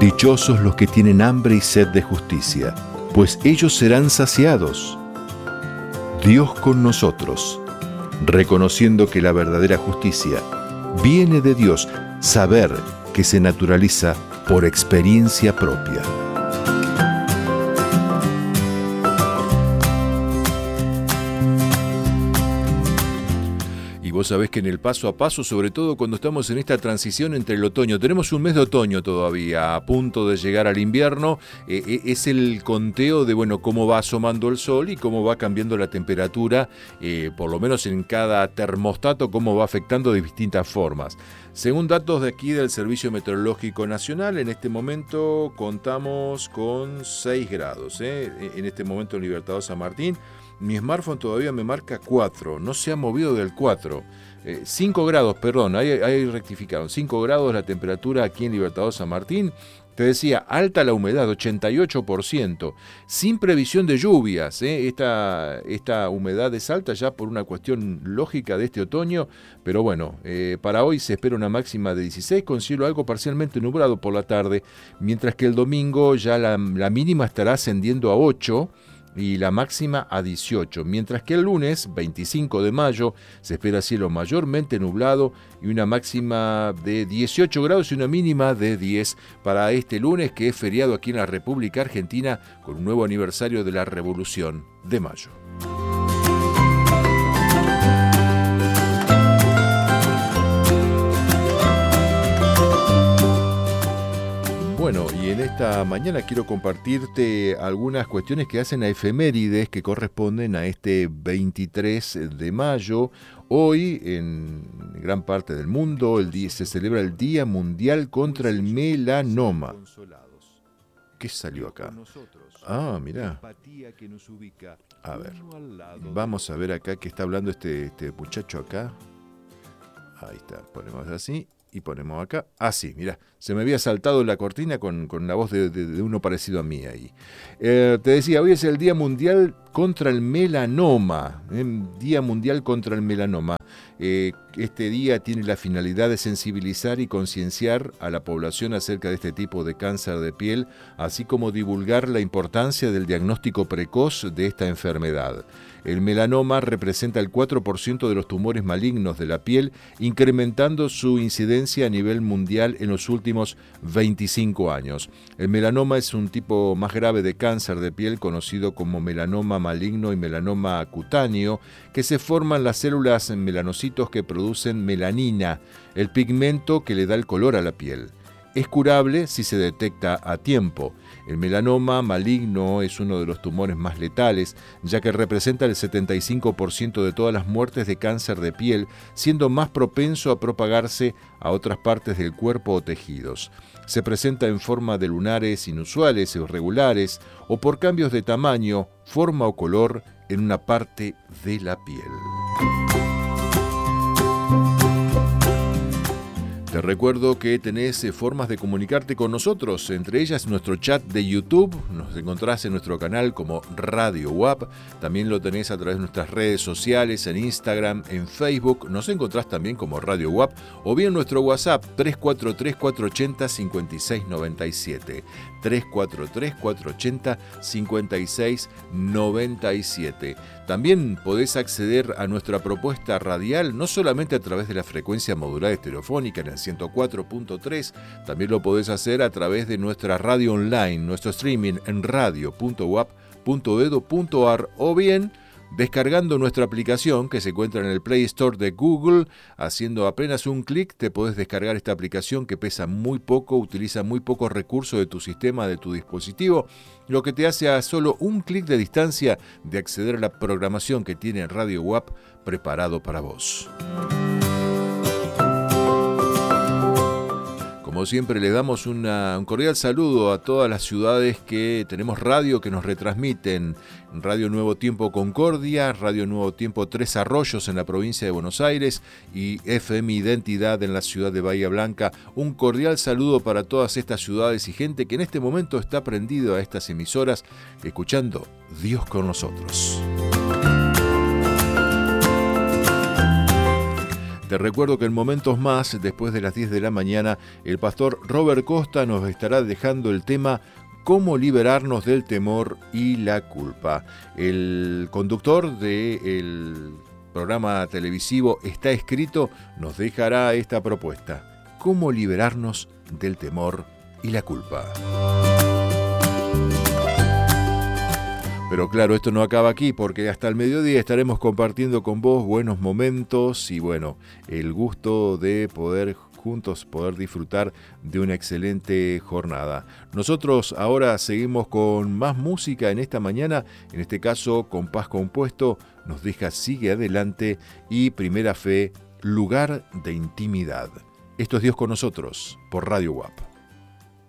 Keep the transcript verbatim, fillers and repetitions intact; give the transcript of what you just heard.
Dichosos los que tienen hambre y sed de justicia, pues ellos serán saciados. Dios con nosotros, reconociendo que la verdadera justicia viene de Dios, saber que se naturaliza por experiencia propia. Vos sabés que en el paso a paso, sobre todo cuando estamos en esta transición entre el otoño, tenemos un mes de otoño todavía, a punto de llegar al invierno, eh, es el conteo de bueno cómo va asomando el sol y cómo va cambiando la temperatura, eh, por lo menos en cada termostato, cómo va afectando de distintas formas. Según datos de aquí del Servicio Meteorológico Nacional, en este momento contamos con seis grados, ¿eh? En este momento en Libertador San Martín. Mi smartphone todavía me marca cuatro, no se ha movido del cuatro. Eh, cinco grados, perdón, ahí, ahí rectificaron. cinco grados la temperatura aquí en Libertador San Martín. Te decía, alta la humedad, ochenta y ocho por ciento, sin previsión de lluvias. ¿eh? Esta, esta humedad es alta ya por una cuestión lógica de este otoño, pero bueno, eh, para hoy se espera una máxima de dieciséis con cielo algo parcialmente nublado por la tarde, mientras que el domingo ya la, la mínima estará ascendiendo a ocho, y la máxima a dieciocho, mientras que el lunes, veinticinco de mayo, se espera cielo mayormente nublado y una máxima de dieciocho grados y una mínima de diez para este lunes, que es feriado aquí en la República Argentina con un nuevo aniversario de la Revolución de Mayo. Bueno, y en esta mañana quiero compartirte algunas cuestiones que hacen a efemérides que corresponden a este veintitrés de mayo. Hoy, en gran parte del mundo, el día, se celebra el Día Mundial contra el Melanoma. ¿Qué salió acá? Ah, mirá. A ver, vamos a ver acá qué está hablando este, este muchacho acá. Ahí está, ponemos así. Y ponemos acá, ah sí, mirá, se me había saltado la cortina con, con la voz de, de, de uno parecido a mí ahí. Eh, te decía, hoy es el Día Mundial contra el Melanoma, ¿eh? Día Mundial contra el Melanoma. Eh, este día tiene la finalidad de sensibilizar y concienciar a la población acerca de este tipo de cáncer de piel, así como divulgar la importancia del diagnóstico precoz de esta enfermedad. El melanoma representa el cuatro por ciento de los tumores malignos de la piel, incrementando su incidencia a nivel mundial en los últimos veinticinco años. El melanoma es un tipo más grave de cáncer de piel, conocido como melanoma maligno y melanoma cutáneo, que se forman las células melanocitos que producen melanina, el pigmento que le da el color a la piel. Es curable si se detecta a tiempo. El melanoma maligno es uno de los tumores más letales, ya que representa el setenta y cinco por ciento de todas las muertes de cáncer de piel, siendo más propenso a propagarse a otras partes del cuerpo o tejidos. Se presenta en forma de lunares inusuales o irregulares, o por cambios de tamaño, forma o color en una parte de la piel. Te recuerdo que tenés eh, formas de comunicarte con nosotros, entre ellas nuestro chat de YouTube, nos encontrás en nuestro canal como Radio U A P, también lo tenés a través de nuestras redes sociales, en Instagram, en Facebook, nos encontrás también como Radio U A P, o bien nuestro WhatsApp tres cuatro tres, cuatro ocho cero, cinco seis nueve siete, tres cuatro tres, cuatro ocho cero, cinco seis nueve siete. También podés acceder a nuestra propuesta radial, no solamente a través de la frecuencia modulada estereofónica en el ciento cuatro punto tres, también lo podés hacer a través de nuestra radio online, nuestro streaming en radio punto u a p punto edu punto a r, o bien descargando nuestra aplicación que se encuentra en el Play Store de Google. Haciendo apenas un clic te podés descargar esta aplicación que pesa muy poco, utiliza muy pocos recursos de tu sistema, de tu dispositivo, lo que te hace a solo un clic de distancia de acceder a la programación que tiene Radio U A P preparado para vos. Como siempre, le damos una, un cordial saludo a todas las ciudades que tenemos radio, que nos retransmiten. Radio Nuevo Tiempo Concordia, Radio Nuevo Tiempo Tres Arroyos en la provincia de Buenos Aires y F M Identidad en la ciudad de Bahía Blanca. Un cordial saludo para todas estas ciudades y gente que en este momento está prendido a estas emisoras, escuchando Dios con nosotros. Te recuerdo que en momentos más, después de las diez de la mañana, el pastor Robert Costa nos estará dejando el tema Cómo liberarnos del temor y la culpa. El conductor del programa televisivo Está Escrito nos dejará esta propuesta: Cómo liberarnos del temor y la culpa. Pero claro, esto no acaba aquí, porque hasta el mediodía estaremos compartiendo con vos buenos momentos y bueno, el gusto de poder juntos poder disfrutar de una excelente jornada. Nosotros ahora seguimos con más música en esta mañana, en este caso Compás Compuesto nos deja Sigue Adelante y Primera Fe, Lugar de Intimidad. Esto es Dios con nosotros por Radio U A P.